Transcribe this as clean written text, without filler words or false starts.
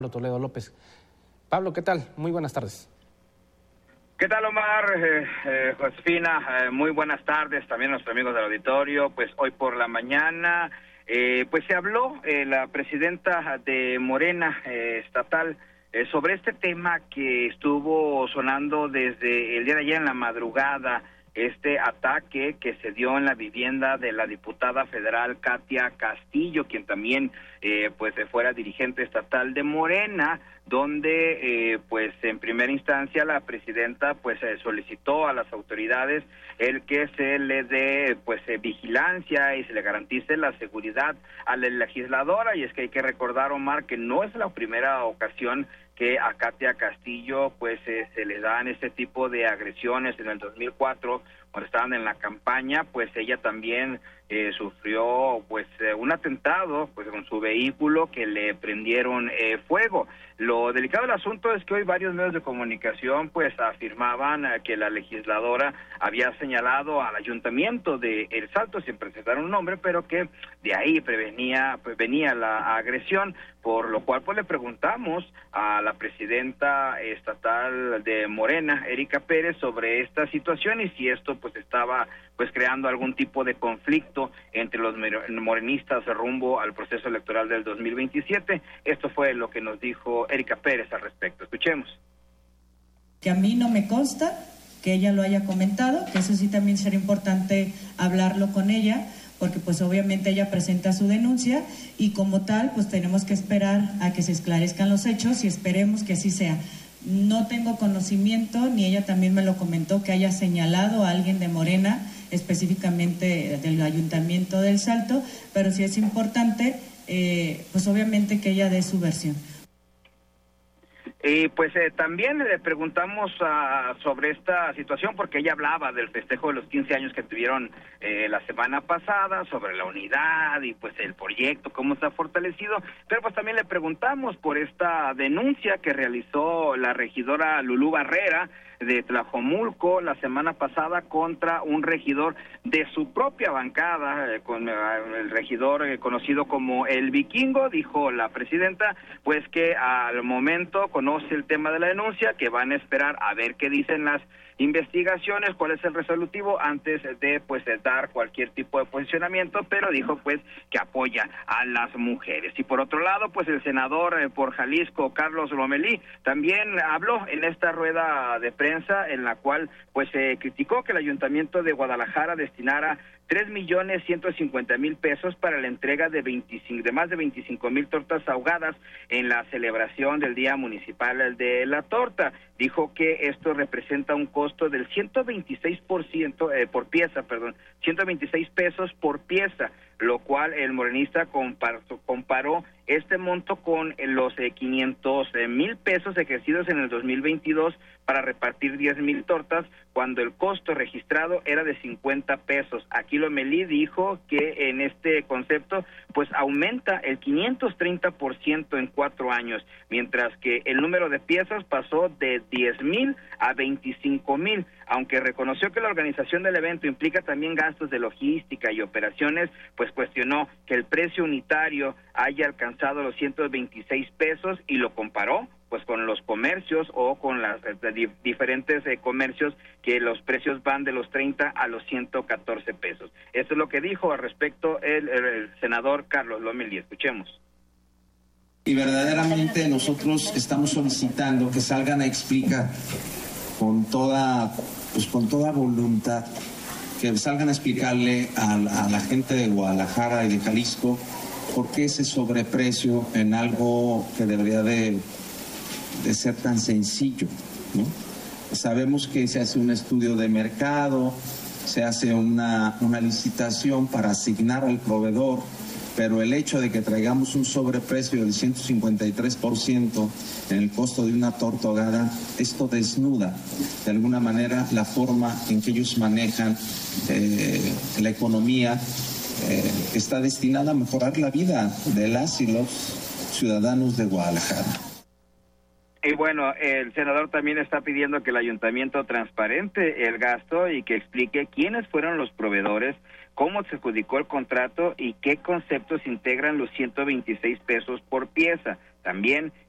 Toledo López. Pablo, ¿qué tal? Muy buenas tardes. ¿Qué tal, Omar? Josefina, muy buenas tardes también a nuestros amigos del auditorio. Pues hoy por la mañana, pues se habló la presidenta de Morena estatal sobre este tema que estuvo sonando desde el día de ayer en la madrugada, este ataque que se dio en la vivienda de la diputada federal Katia Castillo, quien también pues fuera dirigente estatal de Morena, donde pues en primera instancia la presidenta pues solicitó a las autoridades el que se le dé pues vigilancia y se le garantice la seguridad a la legisladora. Y es que hay que recordar, Omar, que no es la primera ocasión que a Katia Castillo pues se le dan este tipo de agresiones. En el 2004, cuando estaban en la campaña, pues ella también sufrió pues un atentado pues con su vehículo, que le prendieron fuego. Lo delicado del asunto es que hoy varios medios de comunicación pues afirmaban que la legisladora había señalado al ayuntamiento de El Salto, sin precisar un nombre, pero que de ahí venía la agresión, por lo cual pues le preguntamos a la presidenta estatal de Morena, Erika Pérez, sobre esta situación y si esto pues estaba pues creando algún tipo de conflicto entre los morenistas rumbo al proceso electoral del 2027. Esto fue lo que nos dijo Erika Pérez al respecto. Escuchemos. Que a mí no me consta que ella lo haya comentado, que eso sí también sería importante hablarlo con ella, porque pues obviamente ella presenta su denuncia y como tal pues tenemos que esperar a que se esclarezcan los hechos y esperemos que así sea. No tengo conocimiento, ni ella también me lo comentó, que haya señalado a alguien de Morena, específicamente del Ayuntamiento del Salto, pero sí es importante, pues obviamente que ella dé su versión. Pues también le preguntamos sobre esta situación, porque ella hablaba del festejo de los 15 años que tuvieron la semana pasada, sobre la unidad y pues el proyecto, cómo se ha fortalecido, pero pues también le preguntamos por esta denuncia que realizó la regidora Lulú Barrera de Tlajomulco la semana pasada contra un regidor de su propia bancada, con el regidor conocido como el Vikingo. Dijo la presidenta pues que al momento conoce el tema de la denuncia, que van a esperar a ver qué dicen las investigaciones, cuál es el resolutivo antes de pues de dar cualquier tipo de posicionamiento, pero dijo pues que apoya a las mujeres. Y por otro lado, pues el senador por Jalisco, Carlos Lomelí, también habló en esta rueda de prensa en la cual pues criticó que el Ayuntamiento de Guadalajara destinara 3,150,000 pesos para la entrega de más de 25,000 tortas ahogadas en la celebración del Día Municipal de la Torta. Dijo que esto representa un costo del 126% por pieza, 126 pesos por pieza, lo cual el morenista comparó este monto con los 500,000 pesos ejercidos en el 2022 para repartir 10,000 tortas, cuando el costo registrado era de 50 pesos. Aquí Lomelí dijo que en este concepto pues aumenta el 530% en 4 años, mientras que el número de piezas pasó de 10,000 a 25,000, aunque reconoció que la organización del evento implica también gastos de logística y operaciones, pues cuestionó que el precio unitario haya alcanzado los 126 pesos y lo comparó pues con los comercios o con las diferentes comercios, que los precios van de los 30 a los 114 pesos. Esto es lo que dijo al respecto el senador Carlos Lomelí. Escuchemos. Y verdaderamente nosotros estamos solicitando que salgan a explicar con toda voluntad, que salgan a explicarle a la gente de Guadalajara y de Jalisco por qué ese sobreprecio en algo que debería de ser tan sencillo, ¿no? Sabemos que se hace un estudio de mercado, se hace una licitación para asignar al proveedor, pero el hecho de que traigamos un sobreprecio del 153% en el costo de una torta ahogada, esto desnuda de alguna manera la forma en que ellos manejan la economía que está destinada a mejorar la vida de las y los ciudadanos de Guadalajara. Y bueno, el senador también está pidiendo que el ayuntamiento transparente el gasto y que explique quiénes fueron los proveedores, cómo se adjudicó el contrato y qué conceptos integran los 126 pesos por pieza. También